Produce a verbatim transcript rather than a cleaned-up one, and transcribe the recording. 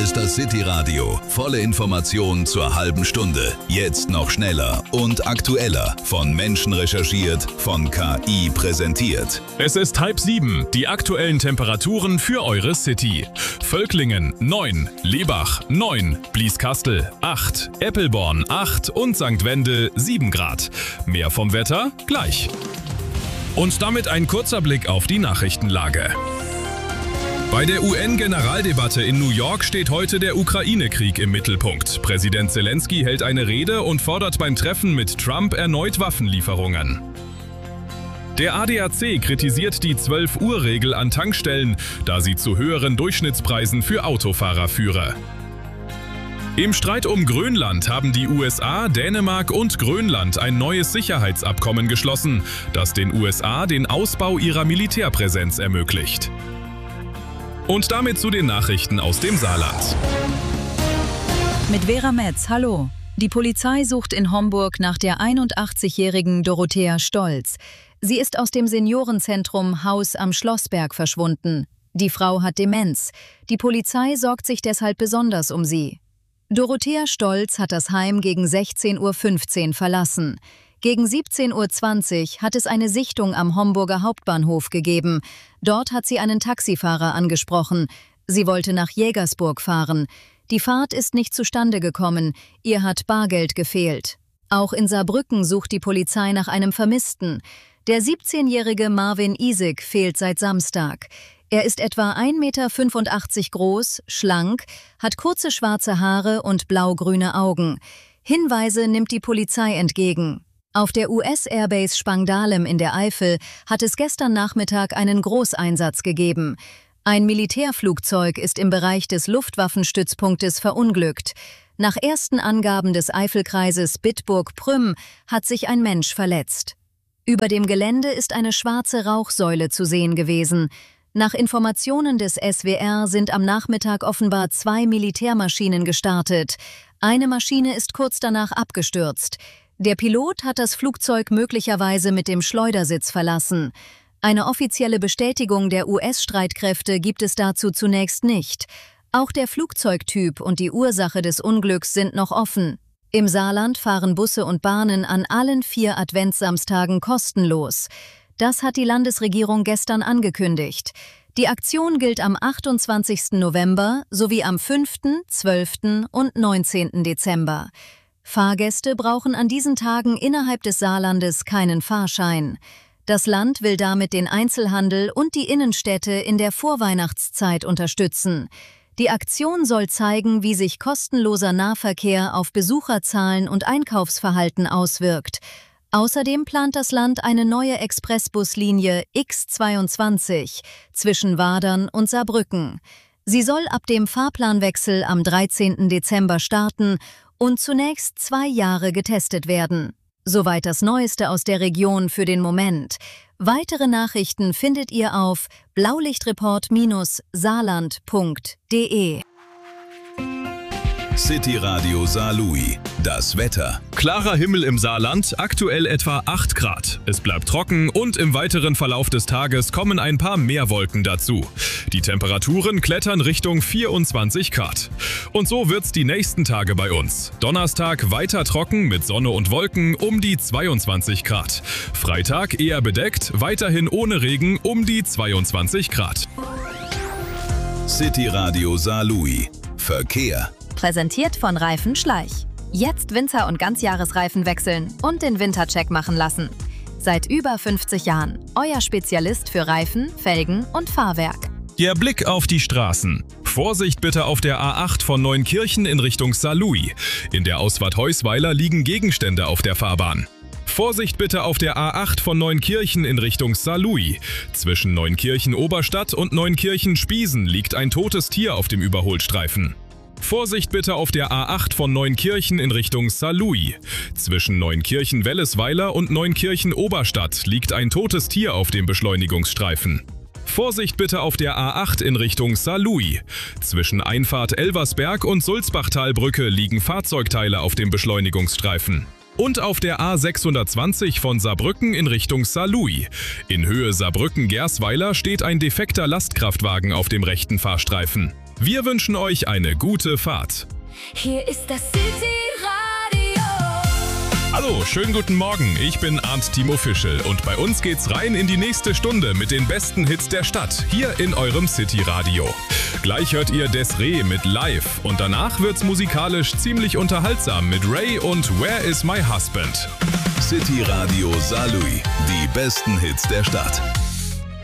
ist das City Radio. Volle Informationen zur halben Stunde. Jetzt noch schneller und aktueller. Von Menschen recherchiert, von K I präsentiert. Es ist halb sieben. Die aktuellen Temperaturen für eure City. Völklingen neun, Lebach neun, Blieskastel acht, Eppelborn acht und Sankt Wendel sieben Grad. Mehr vom Wetter gleich. Und damit ein kurzer Blick auf die Nachrichtenlage. Bei der U N-Generaldebatte in New York steht heute der Ukraine-Krieg im Mittelpunkt. Präsident Zelensky hält eine Rede und fordert beim Treffen mit Trump erneut Waffenlieferungen. Der A D A C kritisiert die zwölf Uhr Regel an Tankstellen, da sie zu höheren Durchschnittspreisen für Autofahrer führe. Im Streit um Grönland haben die U S A, Dänemark und Grönland ein neues Sicherheitsabkommen geschlossen, das den U S A den Ausbau ihrer Militärpräsenz ermöglicht. Und damit zu den Nachrichten aus dem Saarland. Mit Vera Metz, hallo. Die Polizei sucht in Homburg nach der einundachtzigjährigen Dorothea Stolz. Sie ist aus dem Seniorenzentrum Haus am Schlossberg verschwunden. Die Frau hat Demenz. Die Polizei sorgt sich deshalb besonders um sie. Dorothea Stolz hat das Heim gegen sechzehn Uhr fünfzehn verlassen. Gegen siebzehn Uhr zwanzig hat es eine Sichtung am Homburger Hauptbahnhof gegeben. Dort hat sie einen Taxifahrer angesprochen. Sie wollte nach Jägersburg fahren. Die Fahrt ist nicht zustande gekommen. Ihr hat Bargeld gefehlt. Auch in Saarbrücken sucht die Polizei nach einem Vermissten. Der siebzehnjährige Marvin Isig fehlt seit Samstag. Er ist etwa ein Meter fünfundachtzig groß, schlank, hat kurze schwarze Haare und blau-grüne Augen. Hinweise nimmt die Polizei entgegen. Auf der U S-Airbase Spangdahlem in der Eifel hat es gestern Nachmittag einen Großeinsatz gegeben. Ein Militärflugzeug ist im Bereich des Luftwaffenstützpunktes verunglückt. Nach ersten Angaben des Eifelkreises Bitburg-Prüm hat sich ein Mensch verletzt. Über dem Gelände ist eine schwarze Rauchsäule zu sehen gewesen. Nach Informationen des S W R sind am Nachmittag offenbar zwei Militärmaschinen gestartet. Eine Maschine ist kurz danach abgestürzt. Der Pilot hat das Flugzeug möglicherweise mit dem Schleudersitz verlassen. Eine offizielle Bestätigung der U S-Streitkräfte gibt es dazu zunächst nicht. Auch der Flugzeugtyp und die Ursache des Unglücks sind noch offen. Im Saarland fahren Busse und Bahnen an allen vier Adventssamstagen kostenlos. Das hat die Landesregierung gestern angekündigt. Die Aktion gilt am achtundzwanzigsten November sowie am fünften, zwölften und neunzehnten Dezember. Fahrgäste brauchen an diesen Tagen innerhalb des Saarlandes keinen Fahrschein. Das Land will damit den Einzelhandel und die Innenstädte in der Vorweihnachtszeit unterstützen. Die Aktion soll zeigen, wie sich kostenloser Nahverkehr auf Besucherzahlen und Einkaufsverhalten auswirkt. Außerdem plant das Land eine neue Expressbuslinie X zweiundzwanzig zwischen Wadern und Saarbrücken. Sie soll ab dem Fahrplanwechsel am dreizehnten Dezember starten und zunächst zwei Jahre getestet werden. Soweit das Neueste aus der Region für den Moment. Weitere Nachrichten findet ihr auf blaulichtreport Bindestrich saarland Punkt de. City Radio Saarlouis. Das Wetter. Klarer Himmel im Saarland, aktuell etwa acht Grad. Es bleibt trocken und im weiteren Verlauf des Tages kommen ein paar mehr Wolken dazu. Die Temperaturen klettern Richtung vierundzwanzig Grad. Und so wird's die nächsten Tage bei uns. Donnerstag weiter trocken mit Sonne und Wolken um die zweiundzwanzig Grad. Freitag eher bedeckt, weiterhin ohne Regen um die zweiundzwanzig Grad. City Radio Saarlouis. Verkehr. Präsentiert von Reifen Schleich. Jetzt Winter- und Ganzjahresreifen wechseln und den Wintercheck machen lassen. Seit über fünfzig Jahren euer Spezialist für Reifen, Felgen und Fahrwerk. Der Blick auf die Straßen. Vorsicht bitte auf der A acht von Neunkirchen in Richtung Saarlouis. In der Ausfahrt Heusweiler liegen Gegenstände auf der Fahrbahn. Vorsicht bitte auf der A acht von Neunkirchen in Richtung Saarlouis. Zwischen Neunkirchen-Oberstadt und Neunkirchen-Spiesen liegt ein totes Tier auf dem Überholstreifen. Vorsicht bitte auf der A acht von Neunkirchen in Richtung Saarlouis. Zwischen Neunkirchen-Wellesweiler und Neunkirchen-Oberstadt liegt ein totes Tier auf dem Beschleunigungsstreifen. Vorsicht bitte auf der A acht in Richtung Saarlouis. Zwischen Einfahrt Elversberg und Sulzbachtalbrücke liegen Fahrzeugteile auf dem Beschleunigungsstreifen. Und auf der A sechshundertzwanzig von Saarbrücken in Richtung Saarlouis. In Höhe Saarbrücken-Gersweiler steht ein defekter Lastkraftwagen auf dem rechten Fahrstreifen. Wir wünschen euch eine gute Fahrt. Hier ist das City Radio. Hallo, schönen guten Morgen. Ich bin Arndt Timo Fischel und bei uns geht's rein in die nächste Stunde mit den besten Hits der Stadt, hier in eurem City Radio. Gleich hört ihr Des'ree mit Live und danach wird's musikalisch ziemlich unterhaltsam mit Ray und Where is my husband? City Radio Saarlouis, die besten Hits der Stadt.